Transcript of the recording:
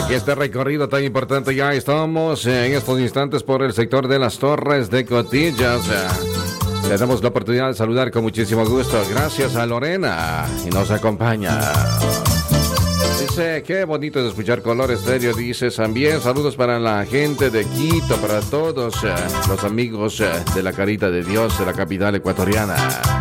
Y este recorrido tan importante, ya estamos en estos instantes por el sector de las Torres de Cotillas. Le damos la oportunidad de saludar con muchísimo gusto. Gracias a Lorena y nos acompaña. Dice, qué bonito es escuchar Color Estéreo. Dice también, saludos para la gente de Quito, para todos los amigos de la Carita de Dios de la capital ecuatoriana.